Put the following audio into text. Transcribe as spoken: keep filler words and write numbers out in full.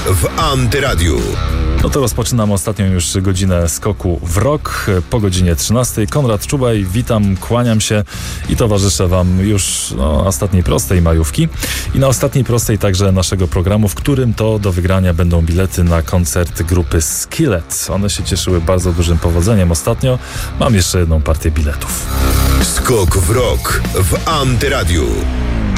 w Antyradiu. No to rozpoczynam ostatnią już godzinę skoku w rok po godzinie trzynastej. Konrad Czubaj, witam, kłaniam się i towarzyszę Wam już no, ostatniej prostej majówki i na ostatniej prostej także naszego programu, w którym to do wygrania będą bilety na koncert grupy Skillet. One się cieszyły bardzo dużym powodzeniem ostatnio. Mam jeszcze jedną partię biletów. Skok w rok w Antyradiu.